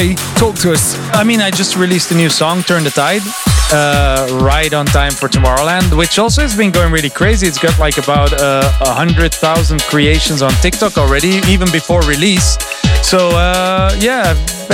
Talk to us. I mean, I just released a new song, Turn the Tide, right on time for Tomorrowland, which also has been going really crazy. It's got like about 100,000 creations on TikTok already, even before release. So, yeah,